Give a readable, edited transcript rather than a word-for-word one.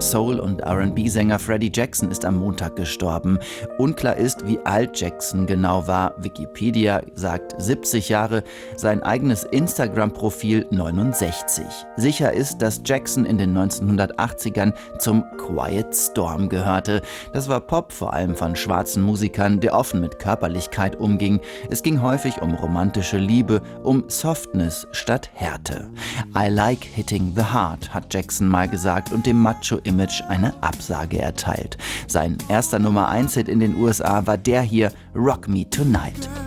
Soul- und R&B-Sänger Freddie Jackson ist am Montag gestorben. Unklar ist, wie alt Jackson genau war. Wikipedia sagt 70 Jahre, sein eigenes Instagram-Profil 69. Sicher ist, dass Jackson in den 1980ern zum Quiet Storm gehörte. Das war Pop, vor allem von schwarzen Musikern, der offen mit Körperlichkeit umging. Es ging häufig um romantische Liebe, um Softness statt Härte. I like hitting the heart, hat Jackson mal gesagt und dem Macho-Image eine Absage erteilt. Sein erster Nummer-1-Hit in den USA war der hier, Rock Me Tonight.